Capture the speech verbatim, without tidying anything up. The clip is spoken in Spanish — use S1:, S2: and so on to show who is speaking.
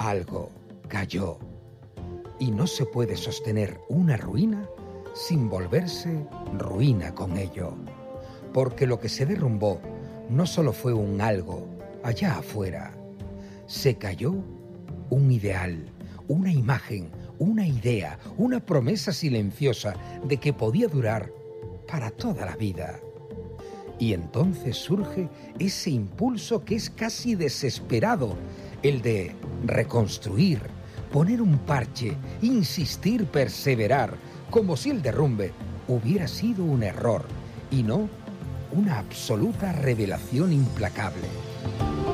S1: Algo cayó. Y no se puede sostener una ruina sin volverse ruina con ello. Porque lo que se derrumbó no solo fue un algo allá afuera. Se cayó un ideal, una imagen, una idea, una promesa silenciosa de que podía durar para toda la vida. Y entonces surge ese impulso que es casi desesperado, el de reconstruir, poner un parche, insistir, perseverar, como si el derrumbe hubiera sido un error y no una absoluta revelación implacable.